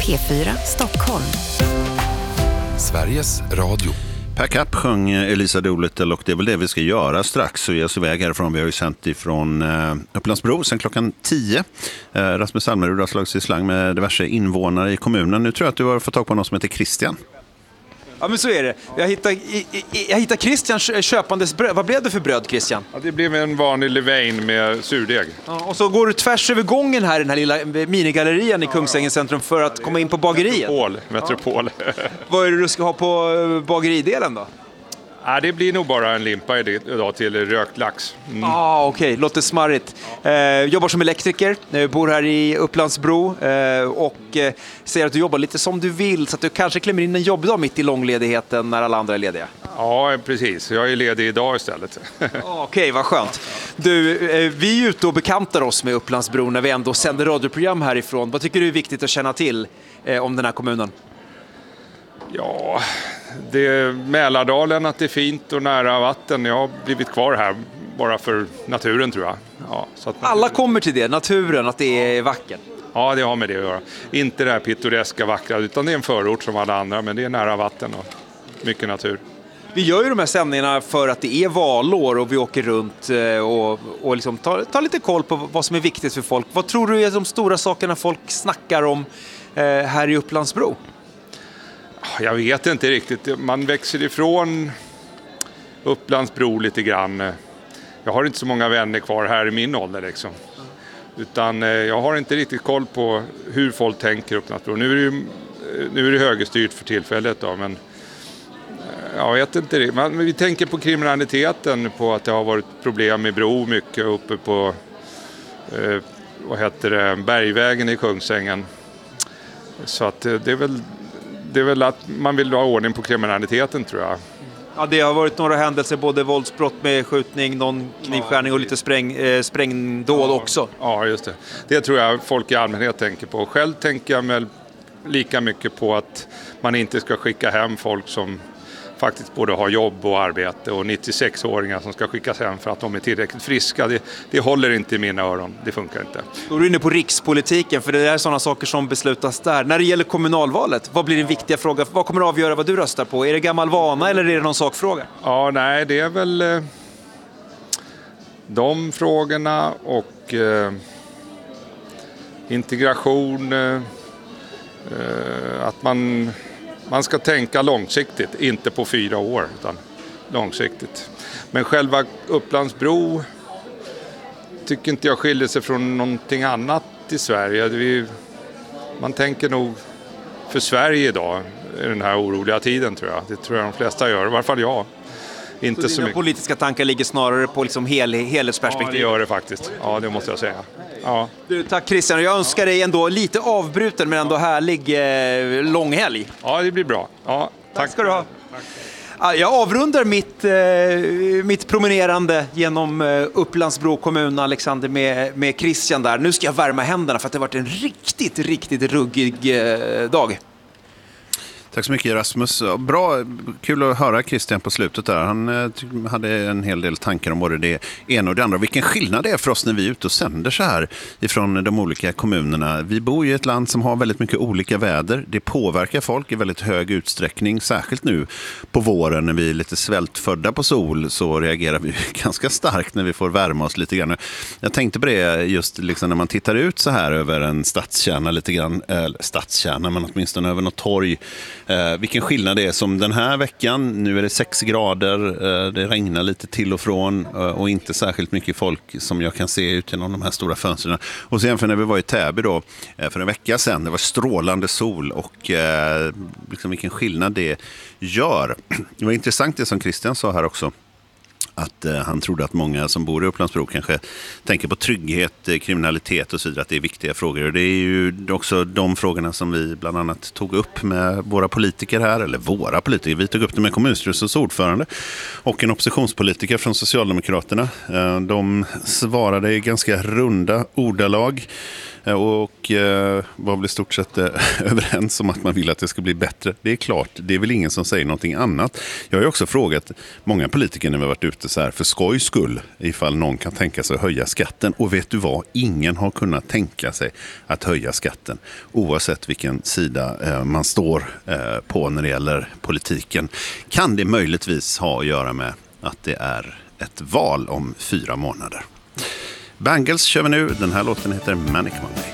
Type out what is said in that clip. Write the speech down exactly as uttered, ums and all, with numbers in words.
P fyra Stockholm. Sveriges Radio. Pack up sjöng Elisa Doolittle, och det är väl det vi ska göra strax och ge oss iväg härifrån. Vi har ju sänt ifrån uh, Upplandsbro sen klockan tio. Uh, Rasmus Almerud har slagit sig i slang med diverse invånare i kommunen. Nu tror jag att du har fått tag på någon som heter Christian. Ja, men så är det. Jag hittade, jag hittade Christian köpandes bröd. Vad blev det för bröd, Christian? Ja, det blev en vanlig levain med surdeg. Ja, och så går du tvärs över gången här i den här lilla minigallerian i Kungsängens centrum för att komma in på bageriet. Metropol. Metropol. Ja. Vad är det du ska ha på bageridelen då? Ja, det blir nog bara en limpa idag till rökt lax. Ja, mm. ah, okej. Okay. Låter smarrigt. Eh, jobbar som elektriker. Eh, bor här i Upplandsbro. Eh, och eh, säger att du jobbar lite som du vill. Så att du kanske klämmer in en jobbdag mitt i långledigheten när alla andra är lediga. Ja, precis. Jag är ledig idag istället. ah, okej, okay, vad skönt. Du, eh, vi är ute och bekantar oss med Upplandsbro när vi ändå sänder radioprogram härifrån. Vad tycker du är viktigt att känna till eh, om den här kommunen? Ja... Det är Mälardalen, att det är fint och nära vatten. Jag har blivit kvar här bara för naturen, tror jag. Ja, så att alla kommer till det, naturen, att det är vackert. Ja, det har med det att göra. Inte det här pittoreska vackra, utan det är en förort som alla andra, men det är nära vatten och mycket natur. Vi gör ju de här sändningarna för att det är valår och vi åker runt och, och liksom tar, tar lite koll på vad som är viktigt för folk. Vad tror du är de stora sakerna folk snackar om eh, här i Upplandsbro? Jag vet inte riktigt. Man växer ifrån Upplandsbro lite grann. Jag har inte så många vänner kvar här i min ålder liksom. Utan jag har inte riktigt koll på hur folk tänker Upplandsbro. Nu är det, ju, nu är det högerstyrt för tillfället då, men jag vet inte det. Men vi tänker på kriminaliteten, på att det har varit problem i Bro mycket uppe på eh, vad heter det, Bergvägen i Kungsängen. Så att det är väl Det är väl att man vill ha ordning på kriminaliteten, tror jag. Ja, det har varit några händelser, både våldsbrott med skjutning, någon knivskärning och lite spräng, eh, sprängdåd ja, också. Ja, just det. Det tror jag folk i allmänhet tänker på. Själv tänker jag väl lika mycket på att man inte ska skicka hem folk som faktiskt både har jobb och arbete, och nittiosex-åringar som ska skickas hem för att de är tillräckligt friska. Det, det håller inte i mina öron. Det funkar inte. Då är du inne på rikspolitiken, för det är sådana saker som beslutas där. När det gäller kommunalvalet, vad blir den viktiga frågan? Vad kommer att avgöra vad du röstar på? Är det gammal vana eller är det någon sakfråga? Ja, nej, det är väl eh, de frågorna och eh, integration, eh, att man... Man ska tänka långsiktigt, inte på fyra år, utan långsiktigt. Men själva Upplandsbro tycker inte jag skiljer sig från någonting annat i Sverige. Vi, man tänker nog för Sverige idag i den här oroliga tiden, tror jag. Det tror jag de flesta gör, i varje fall jag. Inte så, så dina mycket. Politiska tankar ligger snarare på liksom hel, helhetsperspektiv? Ja, det gör det faktiskt. Ja, det måste jag säga. Ja. Du, tack Christian. Jag önskar dig ändå lite avbruten men ändå härlig eh, lång helg. Ja, det blir bra. Ja, tack. Tack ska du ha. Tack. Jag avrundar mitt, eh, mitt promenerande genom eh, Upplandsbro kommun, Alexander, med, med Christian där. Nu ska jag värma händerna för att det har varit en riktigt, riktigt ruggig eh, dag. Tack så mycket, Rasmus. Bra, kul att höra Christian på slutet där. Han eh, hade en hel del tankar om både det ena och det andra. Vilken skillnad det är för oss när vi är ute och sänder så här ifrån de olika kommunerna. Vi bor i ett land som har väldigt mycket olika väder. Det påverkar folk i väldigt hög utsträckning. Särskilt nu på våren när vi är lite svältfödda på sol, så reagerar vi ganska starkt när vi får värma oss lite grann. Jag tänkte på det just liksom när man tittar ut så här över en stadskärna lite grann. Eller stadskärna, men åtminstone över något torg. Eh, vilken skillnad det är som den här veckan. Nu är det sex grader, eh, det regnar lite till och från eh, och inte särskilt mycket folk som jag kan se ut genom de här stora fönstren. Och sen för när vi var i Täby då eh, för en vecka sedan, det var strålande sol och eh, liksom vilken skillnad det gör. Det var intressant det som Christian sa här också. Att eh, han trodde att många som bor i Upplandsbro kanske tänker på trygghet, eh, kriminalitet och så vidare, att det är viktiga frågor. Och det är ju också de frågorna som vi bland annat tog upp med våra politiker här, eller våra politiker. Vi tog upp det med kommunstyrelsens ordförande och en oppositionspolitiker från Socialdemokraterna. Eh, de svarade i ganska runda ordalag. och eh, var väl i stort sett eh, överens om att man vill att det ska bli bättre. Det är klart, det är väl ingen som säger någonting annat. Jag har ju också frågat många politiker när vi har varit ute så här för skojs skull ifall någon kan tänka sig att höja skatten. Och vet du vad? Ingen har kunnat tänka sig att höja skatten oavsett vilken sida eh, man står eh, på när det gäller politiken. Kan det möjligtvis ha att göra med att det är ett val om fyra månader? Bangles kör vi nu. Den här låten heter Manic Monday.